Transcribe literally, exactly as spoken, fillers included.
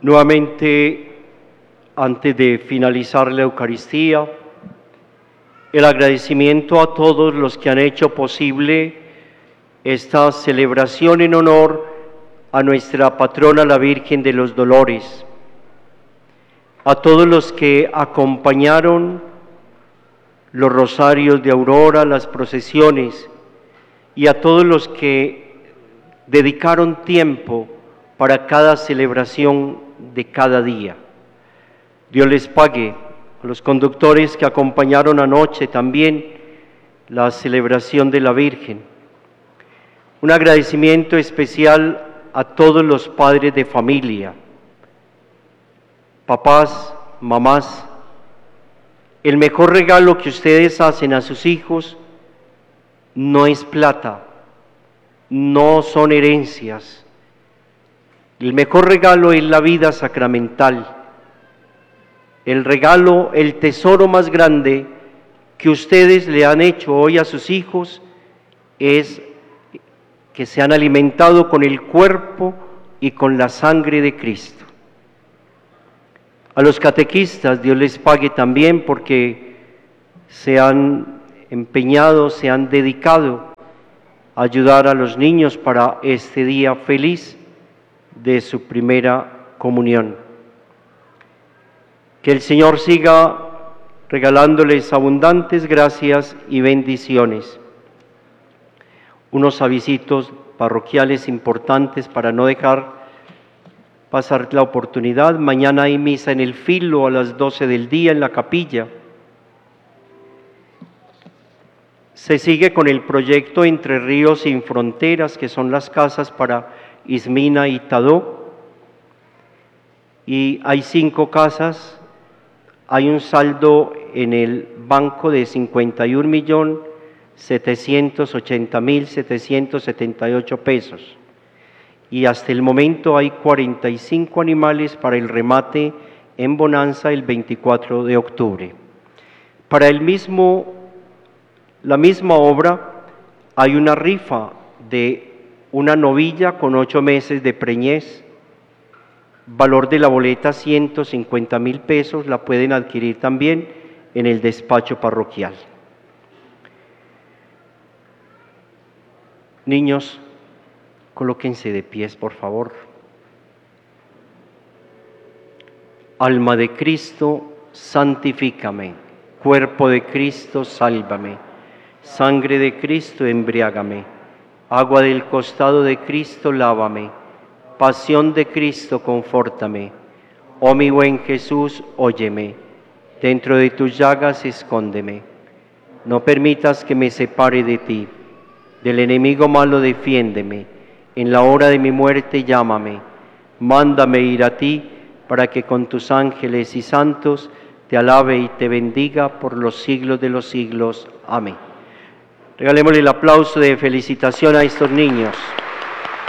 Nuevamente, antes de finalizar la Eucaristía, el agradecimiento a todos los que han hecho posible esta celebración en honor a nuestra patrona, la Virgen de los Dolores, a todos los que acompañaron los rosarios de aurora, las procesiones, y a todos los que dedicaron tiempo para cada celebración de cada día. Dios les pague. A los conductores que acompañaron anoche también la celebración de la Virgen. Un agradecimiento especial a todos los padres de familia, papás, mamás. El mejor regalo que ustedes hacen a sus hijos no es plata, no son herencias. El mejor regalo es la vida sacramental. El regalo, el tesoro más grande que ustedes le han hecho hoy a sus hijos es que se han alimentado con el cuerpo y con la sangre de Cristo. A los catequistas, Dios les pague también porque se han empeñado, se han dedicado a ayudar a los niños para este día feliz de su primera comunión. Que el Señor siga regalándoles abundantes gracias y bendiciones. Unos avisitos parroquiales importantes para no dejar pasar la oportunidad. Mañana hay misa en el Filo a las doce del día en la capilla. Se sigue con el proyecto Entre Ríos Sin Fronteras, que son las casas para Ismina y Tadó. Y hay cinco casas. Hay un saldo en el banco de cincuenta y un millones setecientos ochenta mil setecientos setenta y ocho pesos. Y hasta el momento hay cuarenta y cinco animales para el remate en Bonanza el veinticuatro de octubre. Para el mismo, la misma obra hay una rifa de una novilla con ocho meses de preñez. Valor de la boleta ciento cincuenta mil pesos, la pueden adquirir también en el despacho parroquial. Niños, colóquense de pies, por favor. Alma de Cristo, santifícame. Cuerpo de Cristo, sálvame. Sangre de Cristo, embriágame. Agua del costado de Cristo, lávame. Pasión de Cristo, confórtame. Oh mi buen Jesús, óyeme. Dentro de tus llagas, escóndeme. No permitas que me separe de ti. Del enemigo malo, defiéndeme. En la hora de mi muerte, llámame. Mándame ir a ti, para que con tus ángeles y santos te alabe y te bendiga por los siglos de los siglos. Amén. Regalémosle el aplauso de felicitación a estos niños.